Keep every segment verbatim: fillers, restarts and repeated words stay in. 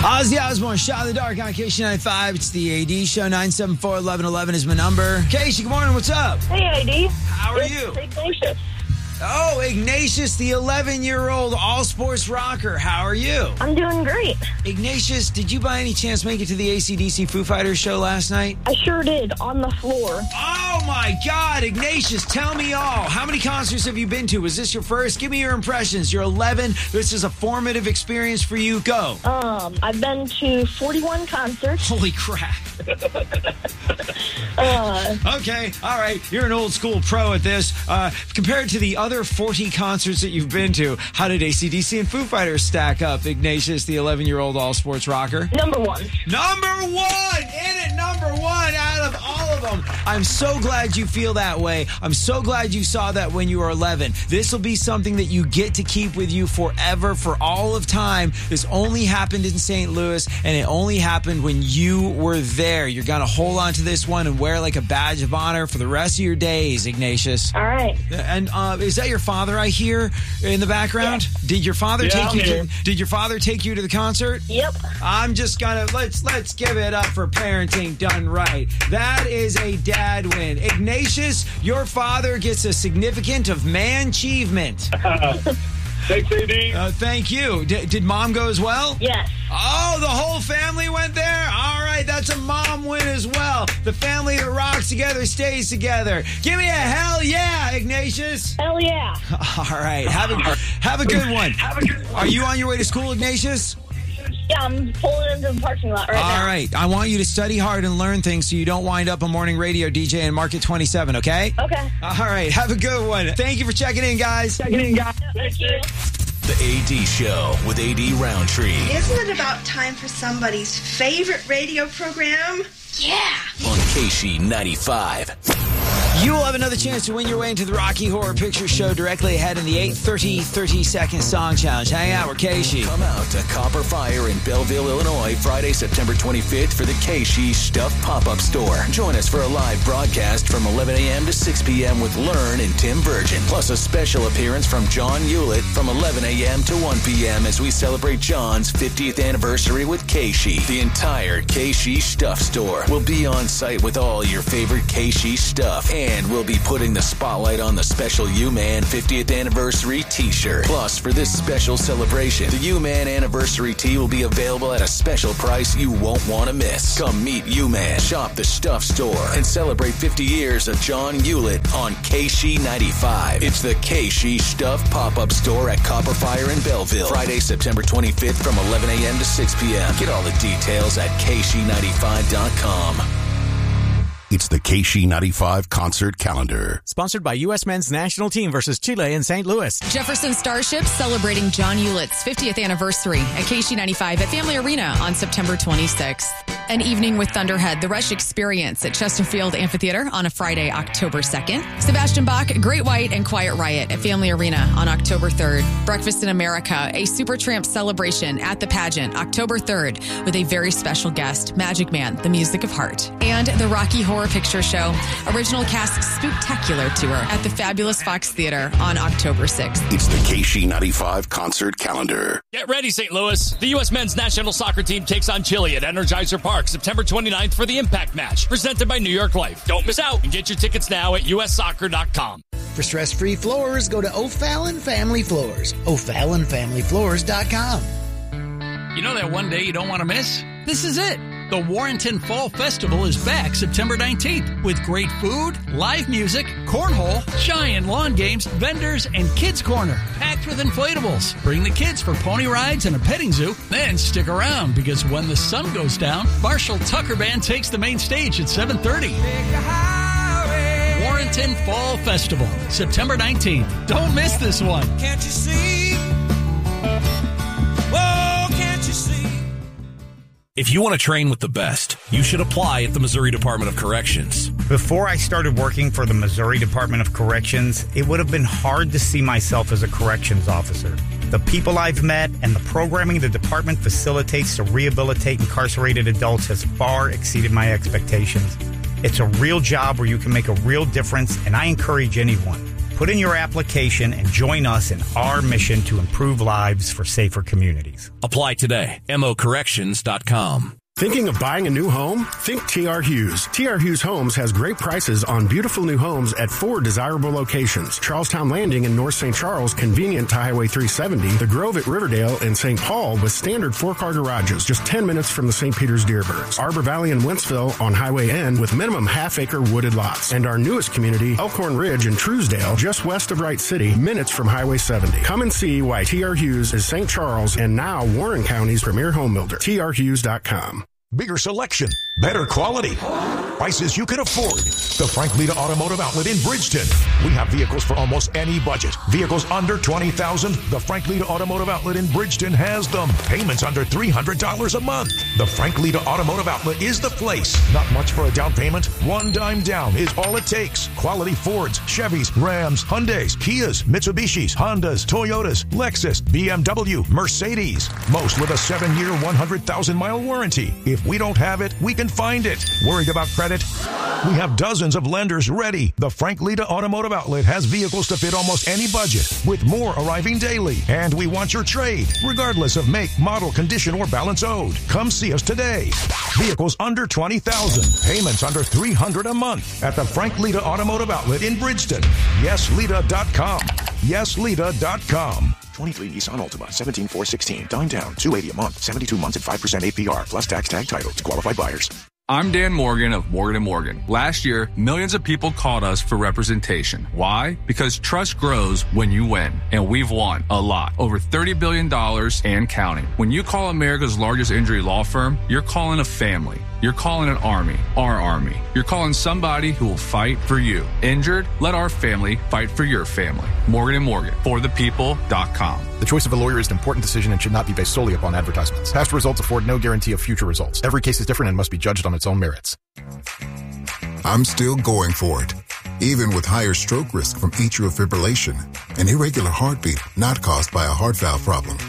Ozzy Osbourne, Shot in the Dark on K C ninety-five. It's the A D Show. nine seven four, eleven eleven is my number. Casey, good morning. What's up? Hey, A D. How are it's you? Ignatius. Oh, Ignatius, the eleven-year-old all-sports rocker. How are you? I'm doing great. Ignatius, did you by any chance make it to the A C D C Foo Fighters show last night? I sure did, on the floor. Oh, my God. Ignatius, tell me all. How many concerts have you been to? Was this your first? Give me your impressions. You're eleven. This is a formative experience for you. Go. Um, I've been to forty-one concerts. Holy crap. uh, okay, all right. You're an old school pro at this. Uh, compared to the other forty concerts that you've been to, how did A C D C and Foo Fighters stack up, Ignatius, the eleven-year-old all-sports rocker? Number one. Number one! In it, number one out of all of them. I'm so glad you feel that way. I'm so glad you saw that when you were eleven. This will be something that you get to keep with you forever, for all of time. This only happened in Saint Louis, and it only happened when you were there. You're going to hold on to this one and wear like a badge of honor for the rest of your days, Ignatius. All right. And uh, is that your father I hear in the background? Yeah. Did your father yeah, take I'm you here. to, Did your father take you to the concert? Yep. I'm just gonna let's let's give it up for parenting done right. That is a dad win. Ignatius, your father gets a significant of man achievement. Thanks, A D. Uh, thank you. D- did mom go as well? Yes. Oh, the whole family went there? All right, that's a mom win as well. The family that rocks together stays together. Give me a hell yeah, Ignatius. Hell yeah. All right, have a, have a good one. Have a good one. Are you on your way to school, Ignatius? Yeah, I'm pulling into the parking lot right All now. All right, I want you to study hard and learn things so you don't wind up a morning radio D J in Market twenty-seven, okay? Okay. All right, have a good one. Thank you for checking in, guys. Checking in, guys. Thank you. The A D Show with A D Roundtree. Isn't it about time for somebody's favorite radio program? Yeah. On K C ninety-five. You will have another chance to win your way into the Rocky Horror Picture Show directly ahead in the eight thirty thirty-second Song Challenge. Hang out, we're K-Shi. Come out to Copper Fire in Belleville, Illinois, Friday, September twenty-fifth for the K-Shi Stuff Pop-Up Store. Join us for a live broadcast from eleven a.m. to six p.m. with Learn and Tim Virgin, plus a special appearance from John Hewlett from eleven a.m. to one p.m. as we celebrate John's fiftieth anniversary with K-Shi. The entire K-Shi Stuff Store will be on site with all your favorite K-Shi stuff, and And we'll be putting the spotlight on the special U-Man fiftieth Anniversary T-shirt. Plus, for this special celebration, the U-Man Anniversary Tee will be available at a special price you won't want to miss. Come meet U-Man, shop the Stuff Store, and celebrate fifty years of John Hewlett on K C ninety-five. It's the K-Shi Stuff Pop-Up Store at Copper Fire in Belleville. Friday, September twenty-fifth from eleven a.m. to six p.m. Get all the details at K C ninety-five dot com. It's the K C ninety-five concert calendar. Sponsored by U S Men's National Team versus Chile in Saint Louis. Jefferson Starship celebrating John Hewlett's fiftieth anniversary at K C ninety-five at Family Arena on September twenty-sixth. An evening with Thunderhead, the Rush Experience at Chesterfield Amphitheater on a Friday, October second. Sebastian Bach, Great White, and Quiet Riot at Family Arena on October third. Breakfast in America, a Supertramp celebration at the pageant, October third, with a very special guest, Magic Man, the Music of Heart. And the Rocky Horror Picture Show, original cast Spooktacular Tour at the Fabulous Fox Theater on October sixth. It's the K C ninety-five concert calendar. Get ready, Saint Louis. The U S Men's National Soccer Team takes on Chile at Energizer Park September twenty-ninth for the Impact Match, presented by New York Life. Don't miss out and get your tickets now at U S soccer dot com. For stress-free floors, go to O'Fallon Family Floors. O'Fallon Family Floors dot com. You know that one day you don't want to miss? This is it. The Warrenton Fall Festival is back September nineteenth with great food, live music, cornhole, giant lawn games, vendors, and kids' corner packed with inflatables. Bring the kids for pony rides and a petting zoo. Then stick around because when the sun goes down, Marshall Tucker Band takes the main stage at seven thirty. Warrenton Fall Festival, September nineteenth. Don't miss this one. Can't you see? Whoa, can't you see? If you want to train with the best, you should apply at the Missouri Department of Corrections. Before I started working for the Missouri Department of Corrections, it would have been hard to see myself as a corrections officer. The people I've met and the programming the department facilitates to rehabilitate incarcerated adults has far exceeded my expectations. It's a real job where you can make a real difference, and I encourage anyone, Put in your application and join us in our mission to improve lives for safer communities. Apply today. M O corrections dot com. Thinking of buying a new home? Think T R. Hughes. T R. Hughes Homes has great prices on beautiful new homes at four desirable locations. Charlestown Landing in North Saint Charles, convenient to Highway three seventy. The Grove at Riverdale and Saint Paul with standard four-car garages, just ten minutes from the Saint Peter's Dearborns. Arbor Valley and Wentzville on Highway N with minimum half-acre wooded lots. And our newest community, Elkhorn Ridge in Truesdale, just west of Wright City, minutes from Highway seventy. Come and see why T R. Hughes is Saint Charles and now Warren County's premier home builder. T R Hughes dot com. Bigger selection, better quality, prices you can afford. The Frank Lita Automotive Outlet in Bridgeton. We have vehicles for almost any budget. Vehicles under twenty thousand dollars. The Frank Lita Automotive Outlet in Bridgeton has them. Payments under three hundred dollars a month. The Frank Lita Automotive Outlet is the place. Not much for a down payment. One dime down is all it takes. Quality Fords, Chevys, Rams, Hyundais, Kias, Mitsubishis, Hondas, Toyotas, Lexus, B M W, Mercedes. Most with a seven-year, one hundred thousand mile warranty. If we don't have it, we can find it. Worried about credit? We have dozens of lenders ready. The Frank Lita Automotive Outlet has vehicles to fit almost any budget, with more arriving daily. And we want your trade, regardless of make, model, condition, or balance owed. Come see us today. Vehicles under twenty thousand dollars. Payments under three hundred dollars a month at the Frank Lita Automotive Outlet in Bridgeton. yes lita dot com. yes lita dot com. twenty-three Nissan Altima, seventeen four sixteen. Dime down, two hundred eighty dollars a month, seventy-two months at five percent A P R, plus tax tag title to qualified buyers. I'm Dan Morgan of Morgan and Morgan. Last year, millions of people called us for representation. Why? Because trust grows when you win. And we've won a lot. Over thirty billion dollars and counting. When you call America's largest injury law firm, you're calling a family. You're calling an army, our army. You're calling somebody who will fight for you. Injured? Let our family fight for your family. Morgan and Morgan, for the people dot com. The choice of a lawyer is an important decision and should not be based solely upon advertisements. Past results afford no guarantee of future results. Every case is different and must be judged on its own merits. I'm still going for it, even with higher stroke risk from atrial fibrillation, an irregular heartbeat not caused by a heart valve problem.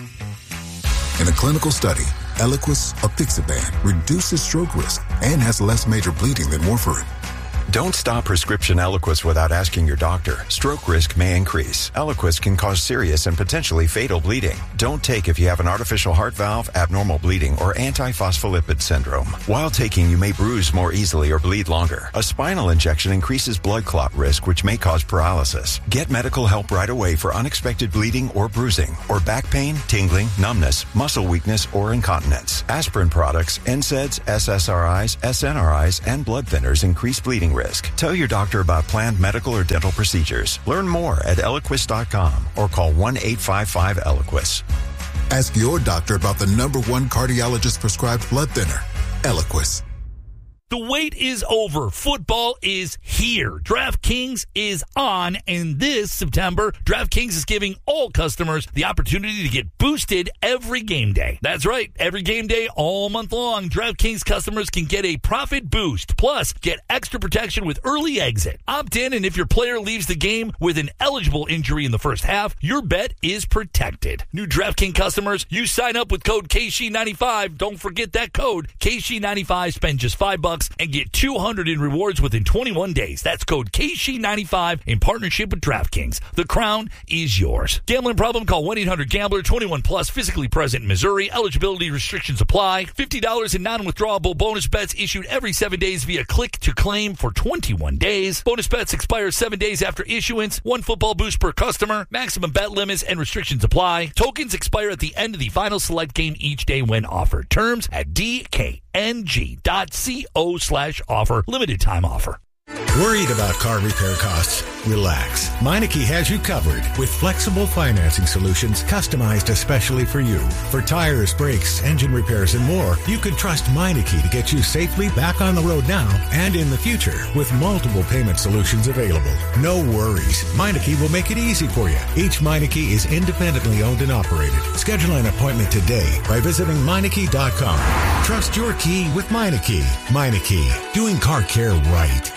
In a clinical study, Eliquis apixaban reduces stroke risk and has less major bleeding than warfarin. Don't stop prescription Eliquis without asking your doctor. Stroke risk may increase. Eliquis can cause serious and potentially fatal bleeding. Don't take if you have an artificial heart valve, abnormal bleeding, or antiphospholipid syndrome. While taking, you may bruise more easily or bleed longer. A spinal injection increases blood clot risk, which may cause paralysis. Get medical help right away for unexpected bleeding or bruising, or back pain, tingling, numbness, muscle weakness, or incontinence. Aspirin products, N SAIDs, S S R Is, S N R Is, and blood thinners increase bleeding risk. Tell your doctor about planned medical or dental procedures. Learn more at Eliquis dot com or call one eight five five Eliquis. Ask your doctor about the number one cardiologist prescribed blood thinner, Eliquis. The wait is over. Football is here. DraftKings is on, and this September, DraftKings is giving all customers the opportunity to get boosted every game day. That's right. Every game day all month long, DraftKings customers can get a profit boost, plus get extra protection with early exit. Opt in, and if your player leaves the game with an eligible injury in the first half, your bet is protected. New DraftKings customers, you sign up with code K S H E ninety-five. Don't forget that code, K S H E ninety-five. Spend just five bucks and get two hundred in rewards within twenty-one days. That's code K S H E ninety-five in partnership with DraftKings. The crown is yours. Gambling problem? Call one eight hundred gambler. twenty-one plus, physically present in Missouri. Eligibility restrictions apply. fifty dollars in non-withdrawable bonus bets issued every seven days via click to claim for twenty-one days. Bonus bets expire seven days after issuance. One football boost per customer. Maximum bet limits and restrictions apply. Tokens expire at the end of the final select game each day when offered. Terms at D K N G dot co slash offer. Limited time offer. Worried about car repair costs? Relax. Meineke has you covered with flexible financing solutions customized especially for you. For tires, brakes, engine repairs, and more, you can trust Meineke to get you safely back on the road now and in the future with multiple payment solutions available. No worries. Meineke will make it easy for you. Each Meineke is independently owned and operated. Schedule an appointment today by visiting Meineke dot com. Trust your key with Meineke. Meineke, doing car care right.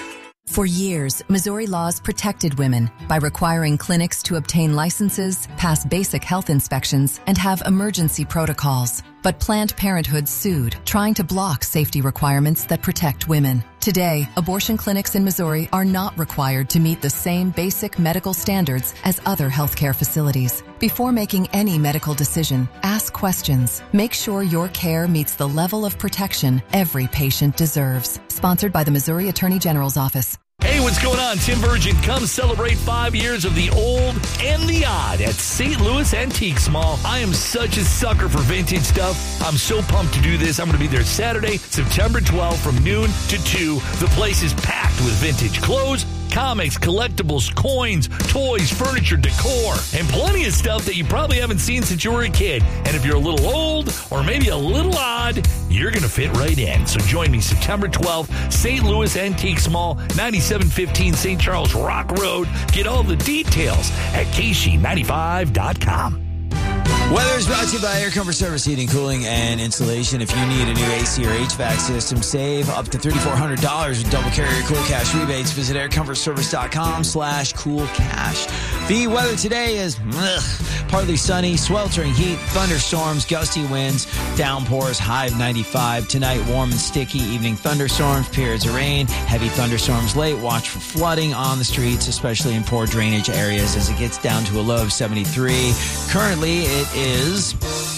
For years, Missouri laws protected women by requiring clinics to obtain licenses, pass basic health inspections, and have emergency protocols. But Planned Parenthood sued, trying to block safety requirements that protect women. Today, abortion clinics in Missouri are not required to meet the same basic medical standards as other healthcare facilities. Before making any medical decision, ask questions. Make sure your care meets the level of protection every patient deserves. Sponsored by the Missouri Attorney General's Office. Hey, what's going on? Tim Virgin. Come celebrate five years of the old and the odd at Saint Louis Antiques Mall. I am such a sucker for vintage stuff. I'm so pumped to do this. I'm going to be there Saturday, September twelfth from noon to two. The place is packed with vintage clothes, comics, collectibles, coins, toys, furniture, decor, and plenty of stuff that you probably haven't seen since you were a kid. And if you're a little old or maybe a little odd, you're going to fit right in. So join me September twelfth, Saint Louis Antiques Mall, ninety-seven fifteen Saint Charles Rock Road. Get all the details at K S H E ninety-five dot com. Weather is brought to you by Air Comfort Service Heating, Cooling, and Installation. If you need a new A C or H V A C system, save up to three thousand four hundred dollars with double carrier cool cash rebates. Visit aircomfortservice.com slash cool cash. The weather today is ugh, partly sunny, sweltering heat, thunderstorms, gusty winds, downpours, high of ninety-five. Tonight, warm and sticky, evening thunderstorms, periods of rain, heavy thunderstorms late. Watch for flooding on the streets, especially in poor drainage areas as it gets down to a low of seventy-three. Currently, it is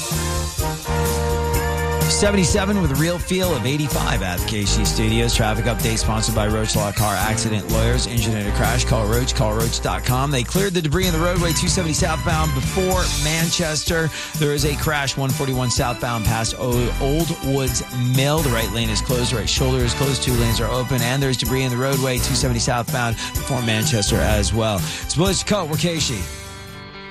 seventy-seven with a real feel of eighty-five at the K S H E Studios. Traffic update sponsored by Roach Law Car Accident Lawyers. Injured in a crash, call Roach, call roach dot com. They cleared the debris in the roadway two seventy southbound before Manchester. There is a crash one forty-one southbound past Old Woods Mill. The right lane is closed, the right shoulder is closed, two lanes are open, and there's debris in the roadway two seventy southbound before Manchester as well. It's Bullets Coat, we're K S H E.